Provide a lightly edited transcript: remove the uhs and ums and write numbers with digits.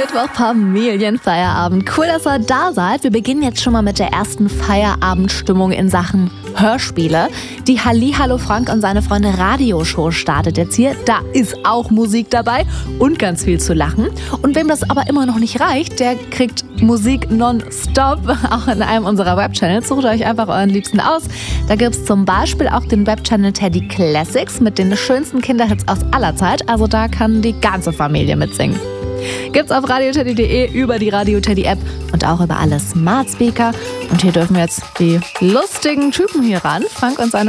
Mittwoch Familienfeierabend. Cool, dass ihr da seid. Wir beginnen jetzt schon mal mit der ersten Feierabendstimmung in Sachen Hörspiele. Die Hallihallo Frank und seine Freunde Radioshow startet jetzt hier. Da ist auch Musik dabei und ganz viel zu lachen. Und wem das aber immer noch nicht reicht, der kriegt Musik nonstop, auch in einem unserer Webchannels. Sucht euch einfach euren Liebsten aus. Da gibt es zum Beispiel auch den Webchannel Teddy Classics mit den schönsten Kinderhits aus aller Zeit. Also da kann die ganze Familie mitsingen. Gibt's auf radioteddy.de, über die Radio Teddy App und auch über alle Smart Speaker. Und hier dürfen jetzt die lustigen Typen hier ran, Frank und seine